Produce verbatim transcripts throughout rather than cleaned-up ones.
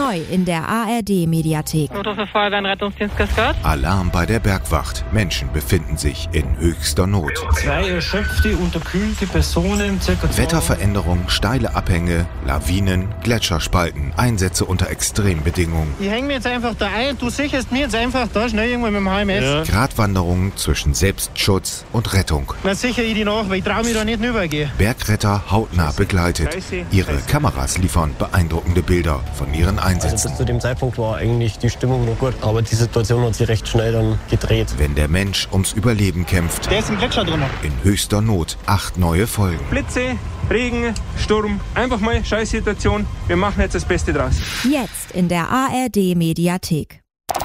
Neu in der A R D-Mediathek. Auto für Feuerwehr und Rettungsdienst Kaskad. Alarm bei der Bergwacht. Menschen befinden sich in höchster Not. Zwei erschöpfte, unterkühlte Personen, circa Wetterveränderung, steile Abhänge, Lawinen, Gletscherspalten, Einsätze unter Extrembedingungen. Ich hänge mir jetzt einfach da ein, du sicherst mir jetzt einfach da schnell irgendwo mit dem H M S. Ja. Gratwanderungen zwischen Selbstschutz und Rettung. Dann sichere ich die nach, weil ich traue mich da nicht rübergehen. Bergretter hautnah begleitet. Ihre Kameras liefern beeindruckende Bilder von ihren Einsätzen. Also bis zu dem Zeitpunkt war eigentlich die Stimmung noch gut, aber die Situation hat sich recht schnell dann gedreht. Wenn der Mensch ums Überleben kämpft. Der ist im Gletscher drin. In höchster Not. Acht neue Folgen. Blitze, Regen, Sturm. Einfach mal Scheißsituation. Wir machen jetzt das Beste draus. Jetzt in der A R D-Mediathek.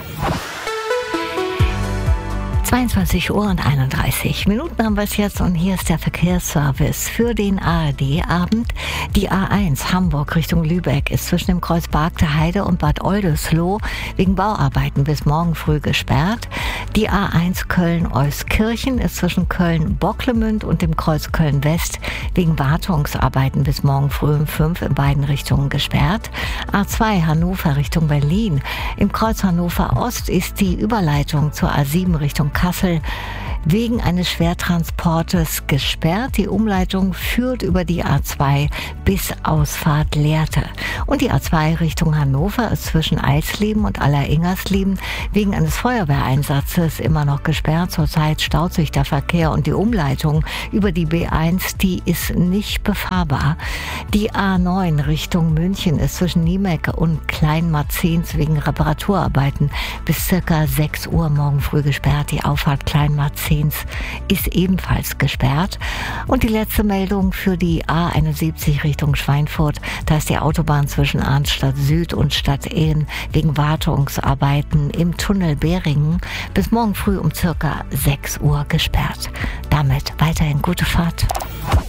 zweiundzwanzig Uhr und einunddreißig Minuten haben wir es jetzt und hier ist der Verkehrsservice für den A R D-Abend. Die A eins Hamburg Richtung Lübeck ist zwischen dem Kreuz Bargte Heide und Bad Oldesloe wegen Bauarbeiten bis morgen früh gesperrt. Die A eins Köln-Euskirchen ist zwischen Köln-Bocklemünd und dem Kreuz Köln-West wegen Wartungsarbeiten bis morgen früh um fünf in beiden Richtungen gesperrt. A zwei Hannover Richtung Berlin. Im Kreuz Hannover Ost ist die Überleitung zur A sieben Richtung Kassel wegen eines Schwertransportes gesperrt. Die Umleitung führt über die A zwei bis Ausfahrt Lehrte. Und die A zwei Richtung Hannover ist zwischen Eisleben und Aller-Ingersleben wegen eines Feuerwehreinsatzes immer noch gesperrt. Zurzeit staut sich der Verkehr und die Umleitung über die B eins, die ist nicht befahrbar. Die A neun Richtung München ist zwischen Niemek und Kleinmarzens wegen Reparaturarbeiten bis circa sechs Uhr morgen früh gesperrt. Die Auffahrt Kleinmarzens ist ebenfalls gesperrt. Und die letzte Meldung für die A einundsiebzig Richtung Schweinfurt. Da ist die Autobahn zwischen Arnstadt Süd und Stadtehen wegen Wartungsarbeiten im Tunnel Beringen bis morgen früh um circa sechs Uhr gesperrt. Damit weiterhin gute Fahrt.